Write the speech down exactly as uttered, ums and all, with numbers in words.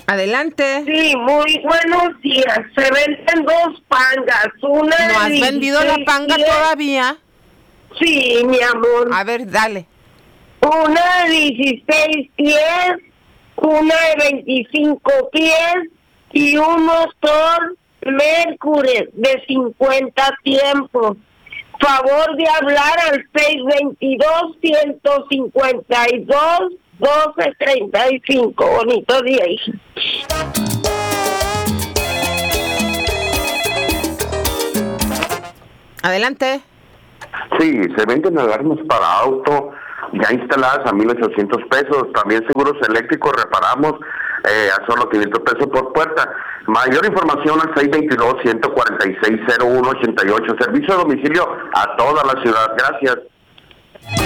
Adelante. Sí, muy buenos días. Se venden dos pangas. Una ¿No has de vendido la panga pies. todavía? Sí, mi amor. A ver, dale. Una de dieciséis pies, una de veinticinco pies y un motor Mercury de cincuenta tiempos. Favor de hablar al seis veintidós, ciento cincuenta y dos, doce treinta y cinco. Bonito día, hija. Adelante. Sí, se venden alarmas para auto ya instaladas a mil ochocientos pesos. También seguros eléctricos reparamos eh, a solo quinientos pesos por puerta. Mayor información al seis veintidós, ciento cuarenta y seis, cero uno ochenta y ocho. Servicio a domicilio a toda la ciudad. Gracias.